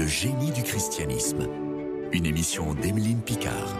Le génie du christianisme. Une émission d'Emeline Picard.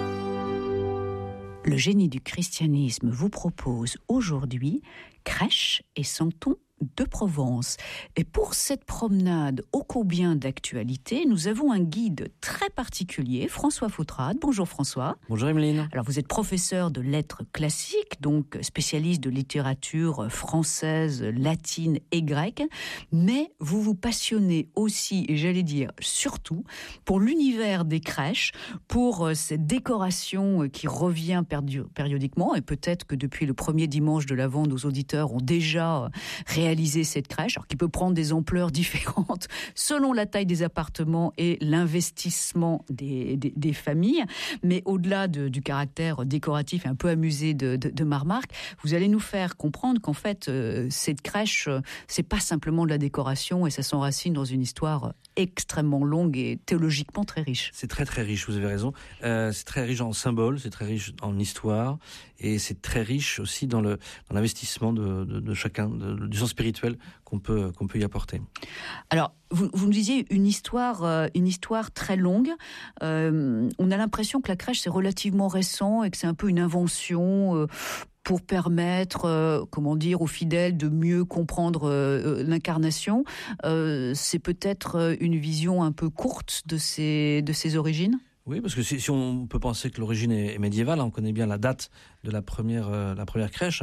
Le génie du christianisme vous propose aujourd'hui Crèche et Santon de Provence. Et pour cette promenade ô combien d'actualité, nous avons un guide très particulier, François Fautrade. Bonjour François. Bonjour Emeline. Alors vous êtes professeur de lettres classiques, donc spécialiste de littérature française, latine et grecque, mais vous vous passionnez aussi, et j'allais dire surtout, pour l'univers des crèches, pour cette décoration qui revient périodiquement, et peut-être que depuis le premier dimanche de l'Avent, nos auditeurs ont déjà réaliser cette crèche, alors qui peut prendre des ampleurs différentes selon la taille des appartements et l'investissement des familles. Mais au-delà du caractère décoratif et un peu amusé de ma remarque, vous allez nous faire comprendre qu'en fait, cette crèche, c'est pas simplement de la décoration et ça s'enracine dans une histoire extrêmement longue et théologiquement très riche. C'est très très riche, vous avez raison. C'est très riche en symboles, c'est très riche en histoire et c'est très riche aussi dans l'investissement de chacun, du sens spirituel qu'on peut y apporter. Alors, vous nous disiez une histoire très longue. On a l'impression que la crèche c'est relativement récent et que c'est un peu une invention pour permettre, aux fidèles de mieux comprendre l'incarnation. C'est peut-être une vision un peu courte de ses origines. Oui, parce que si on peut penser que l'origine est médiévale, on connaît bien la date de la première crèche,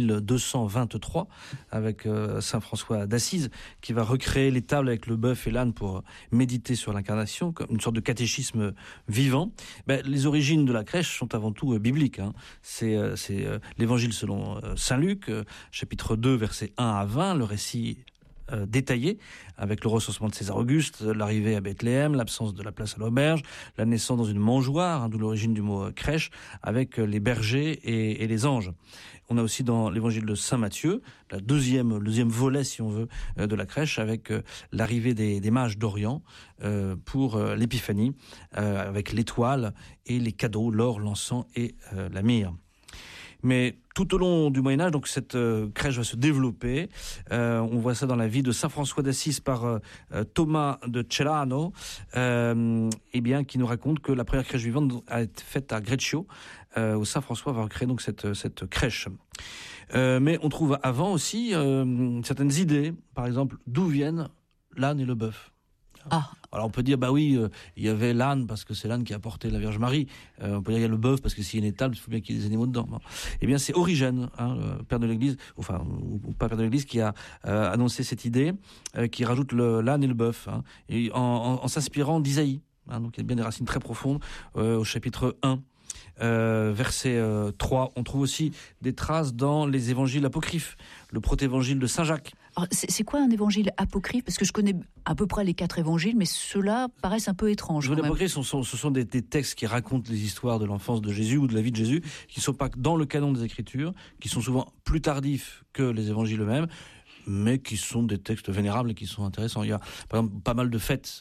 1223, avec saint François d'Assise, qui va recréer les tables avec le bœuf et l'âne pour méditer sur l'incarnation, comme une sorte de catéchisme vivant. Les origines de la crèche sont avant tout bibliques. C'est l'évangile selon saint Luc, chapitre 2, versets 1 à 20, le récit détaillé, avec le recensement de César Auguste, l'arrivée à Bethléem, l'absence de la place à l'auberge, la naissance dans une mangeoire, d'où l'origine du mot crèche, avec les bergers et les anges. On a aussi dans l'évangile de saint Matthieu, le deuxième volet, si on veut, de la crèche, avec l'arrivée des mages d'Orient pour l'épiphanie, avec l'étoile et les cadeaux, l'or, l'encens et la myrrhe. Mais tout au long du Moyen-Âge, donc cette crèche va se développer. On voit ça dans la vie de saint François d'Assise par Thomas de Celano, qui nous raconte que la première crèche vivante a été faite à Greccio, où saint François va recréer donc cette crèche. Mais on trouve avant aussi certaines idées, par exemple, d'où viennent l'âne et le bœuf. Ah. Alors on peut dire, il y avait l'âne parce que c'est l'âne qui a porté la Vierge Marie. On peut dire il y a le bœuf parce que s'il y a une étable, il faut bien qu'il y ait des animaux dedans. Eh bien c'est Origène, le père de l'Église, ou pas père de l'Église, qui a annoncé cette idée, qui rajoute l'âne et le bœuf, et en s'inspirant d'Isaïe. Donc il y a bien des racines très profondes au chapitre 1. Verset 3, on trouve aussi des traces dans les évangiles apocryphes, le protévangile de Saint Jacques. Alors, c'est quoi un évangile apocryphe ? Parce que je connais à peu près les 4 évangiles, mais ceux-là paraissent un peu étranges. Les apocryphes, ce sont des textes qui racontent les histoires de l'enfance de Jésus ou de la vie de Jésus, qui ne sont pas dans le canon des Écritures, qui sont souvent plus tardifs que les évangiles eux-mêmes, mais qui sont des textes vénérables et qui sont intéressants. Il y a par exemple pas mal de fêtes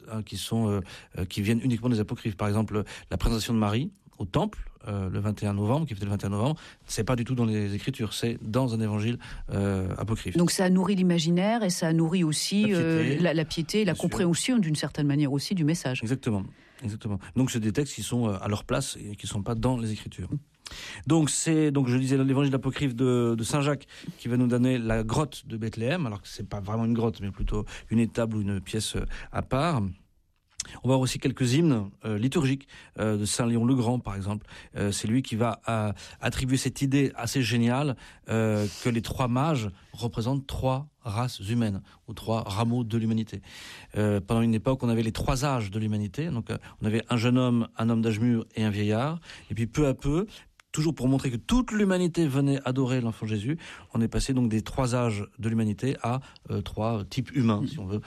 qui viennent uniquement des apocryphes. Par exemple, la présentation de Marie au temple, le 21 novembre, qui fêtait le 21 novembre, c'est pas du tout dans les Écritures, c'est dans un évangile apocryphe. Donc ça a nourri l'imaginaire et ça a nourri aussi la piété, la compréhension d'une certaine manière aussi du message. Exactement. Donc c'est des textes qui sont à leur place et qui sont pas dans les Écritures. Donc je disais l'évangile apocryphe de Saint Jacques qui va nous donner la grotte de Bethléem, alors que c'est pas vraiment une grotte mais plutôt une étable ou une pièce à part. On va avoir aussi quelques hymnes liturgiques de Saint Léon le Grand, par exemple. C'est lui qui va attribuer cette idée assez géniale que les 3 mages représentent 3 races humaines, ou 3 rameaux de l'humanité. Pendant une époque, on avait les 3 âges de l'humanité. Donc, on avait un jeune homme, un homme d'âge mûr et un vieillard. Et puis, peu à peu, toujours pour montrer que toute l'humanité venait adorer l'enfant Jésus, on est passé donc des 3 âges de l'humanité à 3 types humains, si on veut,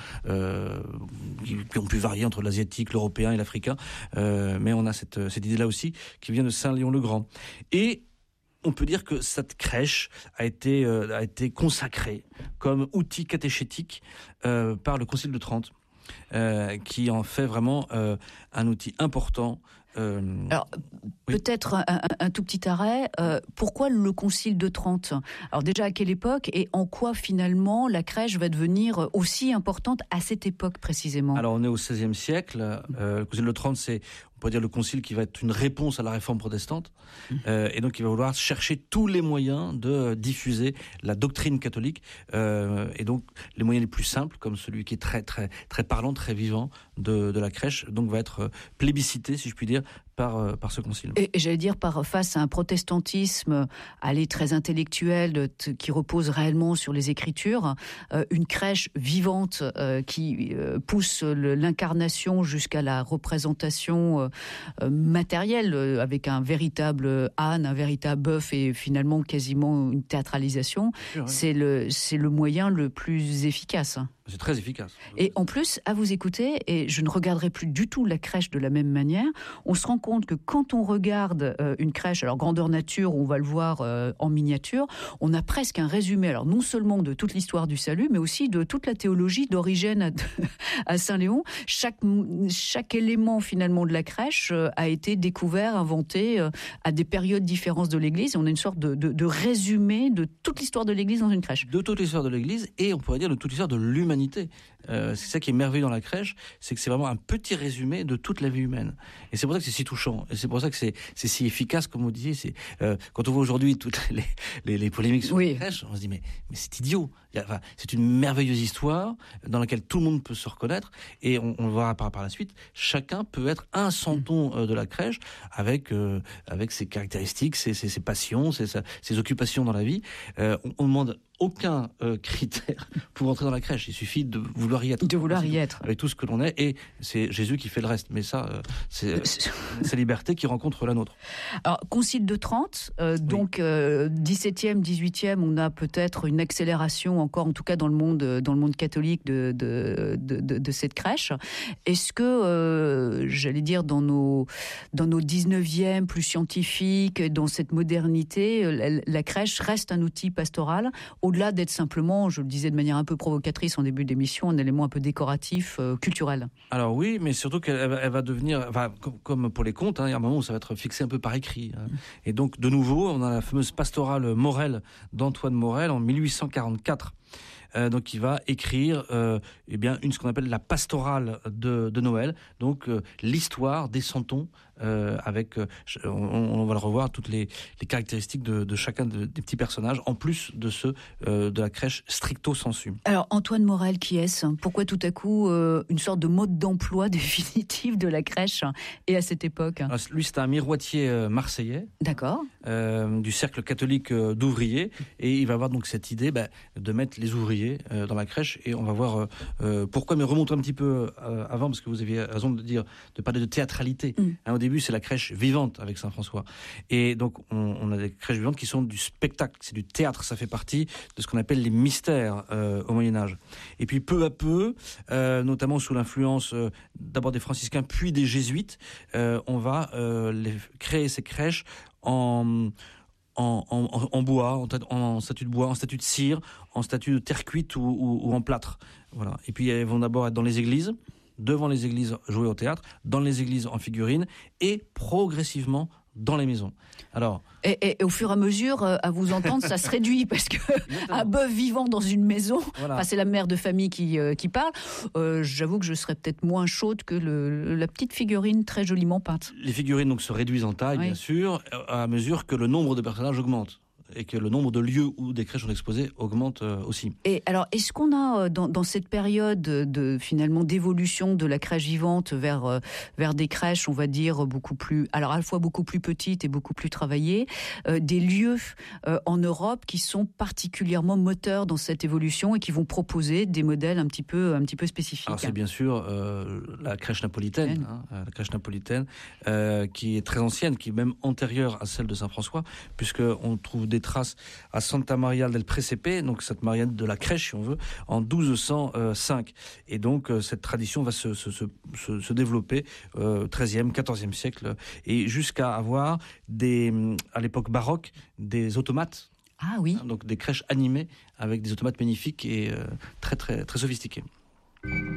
qui ont pu varier entre l'asiatique, l'européen et l'africain. Mais on a cette idée-là aussi qui vient de Saint Léon le Grand. Et on peut dire que cette crèche a été consacrée comme outil catéchétique par le Concile de Trente, qui en fait vraiment un outil important Alors, peut-être un tout petit arrêt. Pourquoi le Concile de Trente ? Alors déjà, à quelle époque et en quoi finalement la crèche va devenir aussi importante à cette époque précisément ? Alors, on est au XVIe siècle. Le Concile de Trente, c'est, on peut dire, le concile qui va être une réponse à la réforme protestante. Et donc, il va vouloir chercher tous les moyens de diffuser la doctrine catholique. Et donc, les moyens les plus simples, comme celui qui est très, très, très parlant, très vivant de la crèche, donc va être plébiscité, si je puis dire, par ce concile. Et j'allais dire, face à un protestantisme très intellectuel, qui repose réellement sur les Écritures, une crèche vivante qui pousse l'incarnation jusqu'à la représentation matérielle, avec un véritable âne, un véritable bœuf et finalement quasiment une théâtralisation, Oui. c'est le moyen le plus efficace. C'est très efficace. Et en plus, à vous écouter, et je ne regarderai plus du tout la crèche de la même manière, on se rend compte que quand on regarde une crèche, alors grandeur nature, on va le voir en miniature, on a presque un résumé, alors non seulement de toute l'histoire du salut, mais aussi de toute la théologie d'Origène à Saint-Léon. Chaque élément finalement de la crèche a été découvert, inventé à des périodes différentes de l'Église. On a une sorte de résumé de toute l'histoire de l'Église dans une crèche. De toute l'histoire de l'Église et on pourrait dire de toute l'histoire de l'humanité. C'est ça qui est merveilleux dans la crèche, c'est que c'est vraiment un petit résumé de toute la vie humaine. Et c'est pour ça que c'est si touchant. Et c'est pour ça que c'est si efficace, comme vous disiez. Quand on voit aujourd'hui toutes les polémiques sur la crèche, on se dit mais c'est idiot. C'est une merveilleuse histoire dans laquelle tout le monde peut se reconnaître. Et on le verra par la suite. Chacun peut être un centon de la crèche avec ses caractéristiques, ses passions, ses occupations dans la vie. On demande aucun critère pour entrer dans la crèche. Il suffit de vouloir y être. De vouloir y être. Avec tout ce que l'on est. Et c'est Jésus qui fait le reste. Mais ça, c'est sa liberté qui rencontre la nôtre. Alors, Concile de Trente, donc 17e, 18e, on a peut-être une accélération encore, en tout cas dans le monde catholique de cette crèche. Est-ce que, j'allais dire, dans nos 19e, plus scientifiques, dans cette modernité, la crèche reste un outil pastoral, au-delà d'être simplement, je le disais de manière un peu provocatrice en début d'émission, un élément un peu décoratif, culturel. Alors oui, mais surtout qu'elle va devenir, comme pour les contes, il y a un moment où ça va être fixé un peu par écrit. Et donc, de nouveau, on a la fameuse pastorale Morel d'Antoine Morel en 1844. Donc, il va écrire ce qu'on appelle la pastorale de Noël, donc l'histoire des santons, on va le revoir, toutes les caractéristiques de chacun des petits personnages, en plus de ceux de la crèche stricto sensu. Alors, Antoine Morel, qui est-ce ? Pourquoi tout à coup une sorte de mode d'emploi définitif de la crèche et à cette époque ? Alors, lui, c'est un miroitier marseillais. D'accord. Du cercle catholique d'ouvriers, et il va avoir donc cette idée de mettre les ouvriers dans la crèche, et on va voir pourquoi. Mais remontons un petit peu avant, parce que vous aviez raison de parler de théâtralité. Au début, c'est la crèche vivante avec Saint François, et donc on a des crèches vivantes qui sont du spectacle, c'est du théâtre, ça fait partie de ce qu'on appelle les mystères au Moyen-Âge. Et puis peu à peu, notamment sous l'influence d'abord des franciscains puis des jésuites, on va créer ces crèches en bois, en statue de bois, en statue de cire, en statue de terre cuite ou en plâtre. Voilà. Et puis elles vont d'abord être dans les églises, devant les églises jouer au théâtre, dans les églises en figurines, et progressivement dans les maisons. Alors, et au fur et à mesure, à vous entendre, ça se réduit, parce que un bœuf vivant dans une maison, voilà. C'est la mère de famille qui parle. J'avoue que je serais peut-être moins chaude que la petite figurine très joliment peinte. Les figurines donc se réduisent en taille, bien sûr, à mesure que le nombre de personnages augmente. Et que le nombre de lieux où des crèches sont exposées augmente aussi. Et alors, est-ce qu'on a, dans cette période finalement d'évolution de la crèche vivante vers des crèches, on va dire, beaucoup plus, alors à la fois beaucoup plus petites et beaucoup plus travaillées, des lieux en Europe qui sont particulièrement moteurs dans cette évolution et qui vont proposer des modèles un petit peu spécifiques? Alors c'est bien sûr la crèche napolitaine, qui est très ancienne, qui est même antérieure à celle de Saint-François, puisqu'on trouve des traces à Santa Maria del Presepe, donc Sainte Maria de la crèche, si on veut, en 1205. Et donc cette tradition va se développer 13e, 14e siècle, et jusqu'à avoir à l'époque baroque, des automates. Ah oui. Donc des crèches animées avec des automates magnifiques et très très très sophistiqués.